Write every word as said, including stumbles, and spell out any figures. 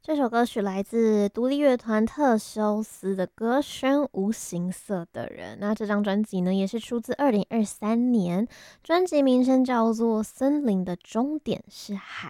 这首歌曲来自独立乐团特修斯的歌声《无形色的人》。那这张专辑呢，也是出自二零二三年，专辑名称叫做《森林的终点是海》。